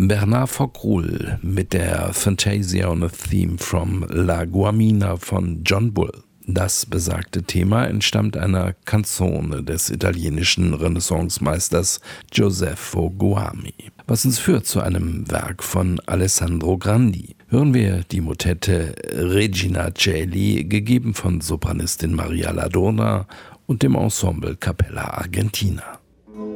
Bernard Foccroulle mit der Fantasia on a Theme from La Guamina von John Bull. Das besagte Thema entstammt einer Canzone des italienischen Renaissancemeisters Giuseppe Guami. Was uns führt zu einem Werk von Alessandro Grandi. Hören wir die Motette Regina Coeli, gegeben von Sopranistin Maria Ladona und dem Ensemble Capella Argentina.